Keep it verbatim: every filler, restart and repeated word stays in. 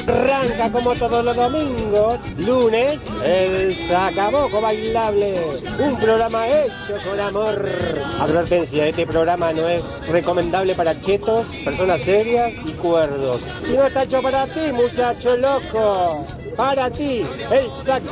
Arranca como todos los domingos, lunes, el Sacaboco Bailable, un programa hecho con amor. Advertencia, este programa no es recomendable para chetos, personas serias y cuerdos. Y no está hecho para ti, muchacho loco. Para ti, el Sacaboco.